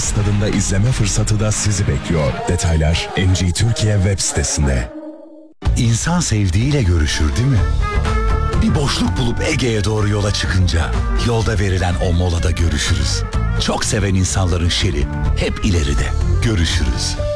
deniz tadında izleme fırsatı da sizi bekliyor. Detaylar NG Türkiye web sitesinde. İnsan sevdiğiyle görüşür değil mi? Bir boşluk bulup Ege'ye doğru yola çıkınca yolda verilen o molada görüşürüz. Çok seven insanların şeri hep ileride. Görüşürüz.